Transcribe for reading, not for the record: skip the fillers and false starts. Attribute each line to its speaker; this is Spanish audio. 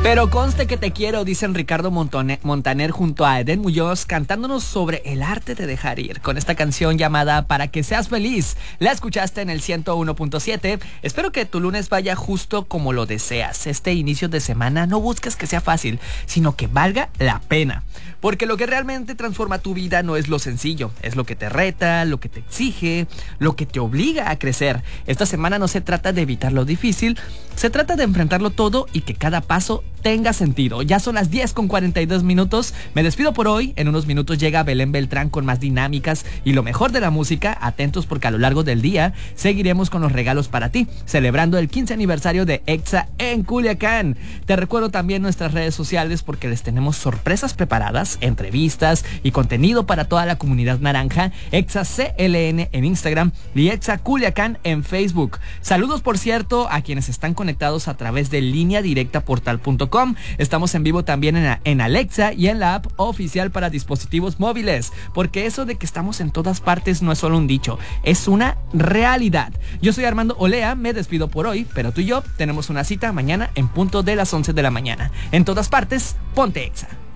Speaker 1: Pero conste que te quiero, dicen Ricardo Montaner junto a Eden Muñoz, cantándonos sobre el arte de dejar ir, con esta canción llamada Para que seas feliz. La escuchaste en el 101.7. Espero que tu lunes vaya justo como lo deseas. Este inicio de semana no busques que sea fácil, sino que valga la pena. Porque lo que realmente transforma tu vida no es lo sencillo, es lo que te reta, lo que te exige, lo que te obliga a crecer. Esta semana no se trata de evitar lo difícil, se trata de enfrentarlo todo y que cada paso tenga sentido. Ya son las 10:42. Me despido por hoy. En unos minutos llega Belén Beltrán con más dinámicas y lo mejor de la música. Atentos porque a lo largo del día seguiremos con los regalos para ti, celebrando el 15 aniversario de EXA en Culiacán. Te recuerdo también nuestras redes sociales porque les tenemos sorpresas preparadas, entrevistas y contenido para toda la comunidad naranja. EXA CLN en Instagram y EXA Culiacán en Facebook. Saludos, por cierto, a quienes están conectados a través de lineadirectaportal.com. Estamos en vivo también en Alexa y en la app oficial para dispositivos móviles, porque eso de que estamos en todas partes no es solo un dicho, es una realidad. Yo soy Armando Olea, me despido por hoy, pero tú y yo tenemos una cita mañana en punto de las 11 de la mañana. En todas partes, ponte EXA.